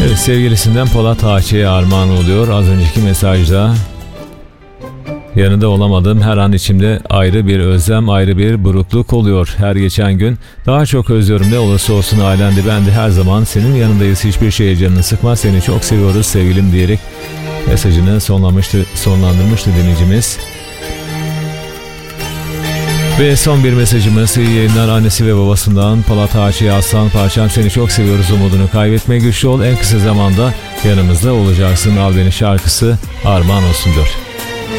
Evet, sevgilisinden Polat Ağaç'a armağan oluyor. Az önceki mesajda yanında olamadım. Her an içimde ayrı bir özlem, ayrı bir burukluk oluyor. Her geçen gün daha çok özlüyorum. Ne olursa olsun ailendi, ben de her zaman senin yanındayız. Hiçbir şeye canını sıkma. Seni çok seviyoruz sevgilim diyerek mesajını sonlandırmıştı dinleyicimiz. Ve son bir mesajımız, iyi yayınlar. Annesi ve babasından Polat Ağaç'a aslan parçam, seni çok seviyoruz, umudunu kaybetme, güçlü ol, en kısa zamanda yanımızda olacaksın, al beni şarkısı armağan olsun diyor.